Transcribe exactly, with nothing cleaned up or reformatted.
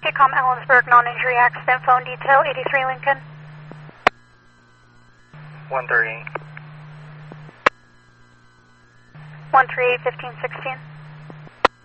Keycom Ellensburg, non-injury accident, phone detail, eighty-three Lincoln. one three. one three eight, fifteen sixteen.